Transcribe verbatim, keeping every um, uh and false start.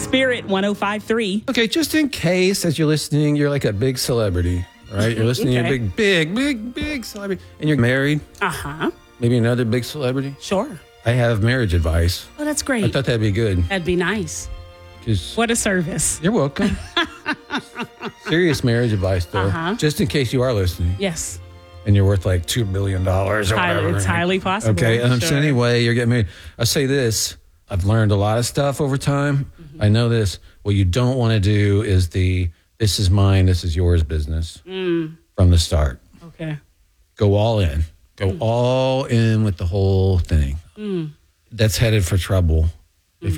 Spirit one oh five point three. Okay, just in case as you're listening, you're like a big celebrity, right? You're listening Okay. to a big, big, big, big celebrity, and you're married, Uh-huh. maybe another big celebrity. Sure. I have marriage advice. Oh, that's I great. thought that'd be good. That'd be nice. 'Cause What a service. you're welcome. Serious marriage advice, though, Uh-huh. just in case you are listening, Yes. and you're worth like two billion dollars or Highly, whatever. it's highly possible. Okay, um, so Sure. anyway, you're getting married. I say this: I've learned a lot of stuff over time. Mm-hmm. I know this. What you don't want to do is the "this is mine, this is yours" business Mm. from the start. Okay. Go all in. Go Mm. all in with the whole thing. That's headed for trouble